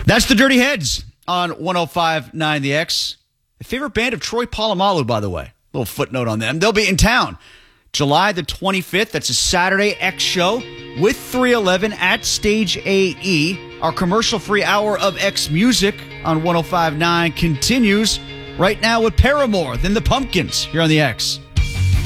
That's the Dirty Heads on 105.9 The X. The favorite band of Troy Polamalu, by the way. Little footnote on them. They'll be in town July the 25th. That's a Saturday X show with 311 at Stage AE. Our commercial-free hour of X music on 105.9 continues right now with Paramore, then the Pumpkins here on the X.